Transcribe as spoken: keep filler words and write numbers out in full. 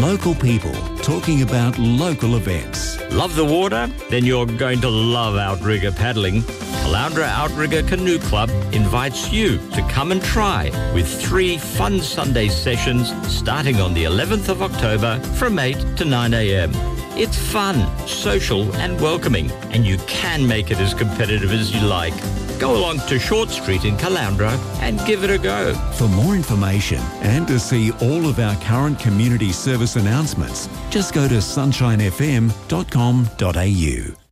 Local people talking about local events. Love the water? Then you're going to love outrigger paddling. Caloundra Outrigger Canoe Club invites you to come and try with three fun Sunday sessions starting on the eleventh of October from eight to nine a.m. It's fun, social and welcoming, and you can make it as competitive as you like. Go along to Short Street in Caloundra and give it a go. For more information and to see all of our current community service announcements, just go to sunshine f m dot com dot a u.